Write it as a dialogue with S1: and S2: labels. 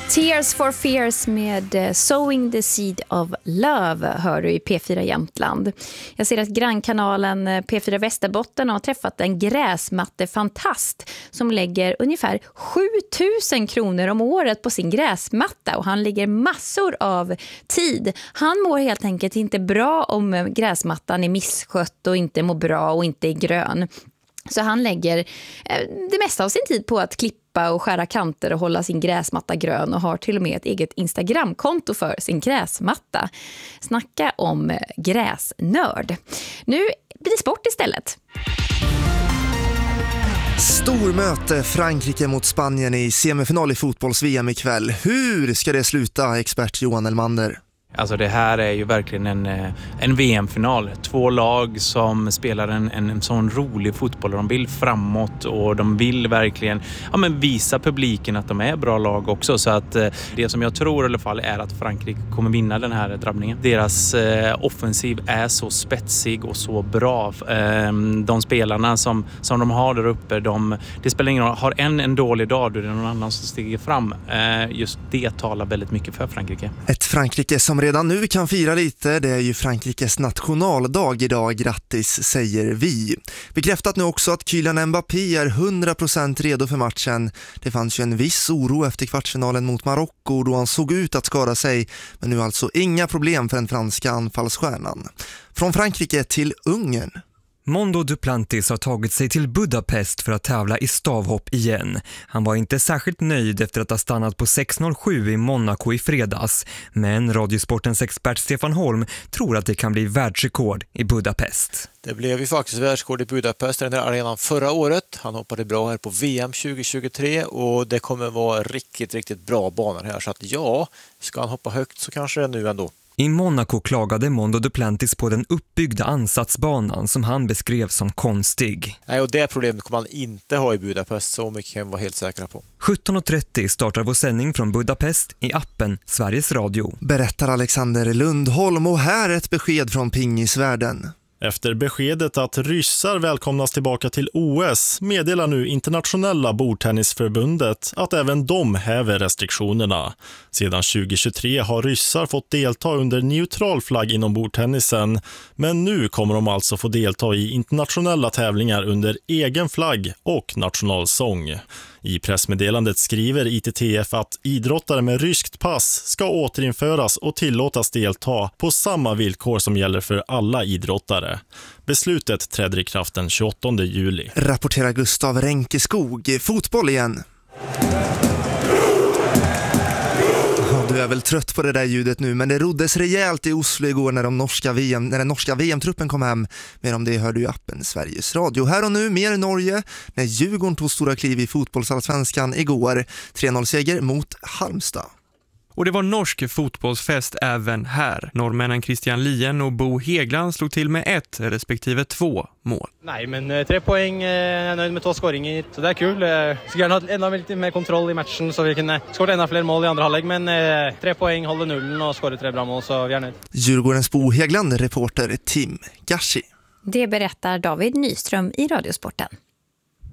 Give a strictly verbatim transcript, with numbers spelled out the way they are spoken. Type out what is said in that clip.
S1: Tears for Fears med Sowing the Seed of Love hör du i P fyra Jämtland. Jag ser att grannkanalen P fyra Västerbotten har träffat en gräsmattefantast som lägger ungefär sju tusen kronor om året på sin gräsmatta, och han lägger massor av tid. Han mår helt enkelt inte bra om gräsmattan är misskött och inte mår bra och inte är grön. Så han lägger det mesta av sin tid på att klippa och skära kanter och hålla sin gräsmatta grön, och har till och med ett eget Instagramkonto för sin gräsmatta. Snacka om gräsnörd. Nu blir det sport istället.
S2: Stormöte Frankrike mot Spanien i semifinal i fotbolls-V M ikväll. Hur ska det sluta, expert Johan Elmander?
S3: Alltså det här är ju verkligen en, en V M-final. Två lag som spelar en, en, en sån rolig fotboll. De vill framåt och de vill verkligen ja, men visa publiken att de är bra lag också. Så att det som jag tror i alla fall är att Frankrike kommer vinna den här drabbningen. Deras eh, offensiv är så spetsig och så bra. Eh, de spelarna som, som de har där uppe, de, det spelar ingen roll. Har en en dålig dag, då är det någon annan som stiger fram. Eh, just det talar väldigt mycket för Frankrike.
S2: Ett Frankrike som redan nu kan fira lite, det är ju Frankrikes nationaldag idag, grattis säger vi. Bekräftat nu också att Kylian Mbappé är hundra procent redo för matchen. Det fanns ju en viss oro efter kvartsfinalen mot Marocko då han såg ut att skada sig, men nu alltså inga problem för den franska anfallsstjärnan. Från Frankrike till Ungern.
S4: Mondo Duplantis har tagit sig till Budapest för att tävla i stavhopp igen. Han var inte särskilt nöjd efter att ha stannat på sex noll sju i Monaco i fredags. Men Radiosportens expert Stefan Holm tror att det kan bli världsrekord i Budapest.
S5: Det blev ju faktiskt världsrekord i Budapest, den där arenan förra året. Han hoppade bra här på V M tjugo tjugotre och det kommer vara riktigt, riktigt bra banor här. Så att ja, ska han hoppa högt så kanske det nu ändå.
S4: I Monaco klagade Mondo Duplantis på den uppbyggda ansatsbanan som han beskrev som konstig.
S5: Nej, och det problemet kommer han inte ha i Budapest, så mycket kan vi vara helt säkra på.
S4: sjutton trettio startar vår sändning från Budapest i appen Sveriges Radio.
S2: Berättar Alexander Lundholm, och här ett besked från pingisvärlden.
S6: Efter beskedet att ryssar välkomnas tillbaka till O S meddelar nu Internationella bordtennisförbundet att även de häver restriktionerna. Sedan tjugo tjugotre har ryssar fått delta under neutral flagg inom bordtennisen, men nu kommer de alltså få delta i internationella tävlingar under egen flagg och nationalsång. I pressmeddelandet skriver I T T F att idrottare med ryskt pass ska återinföras och tillåtas delta på samma villkor som gäller för alla idrottare. Beslutet träder i kraft den tjugoåttonde juli.
S2: Rapporterar Gustav Ränkeskog. Fotboll igen. Du är väl trött på det där ljudet nu, men det roddes rejält i Oslo igår när, de norska V M, när den norska V M-truppen kom hem. Mer om det hör du i appen Sveriges Radio. Här och nu mer Norge när Djurgården tog stora kliv i fotbollsallsvenskan igår. tre noll-seger mot Halmstad.
S7: Och det var norsk fotbollsfest även här. Norrmännen Christian Lien och Bo Hegland slog till med ett respektive två mål.
S8: Nej, men uh, tre poäng, uh, jag är nöjd med två skåringar, så det är kul. Uh, skulle gärna ha ännu lite mer kontroll i matchen så vi kunde skåra ännu fler mål i andra halvlek, men uh, tre poäng, håller nullen och skåra tre bra mål, så vi är nöjd.
S2: Djurgårdens Bo Hegland, reporter Tim Gashi.
S1: Det berättar David Nyström i Radiosporten.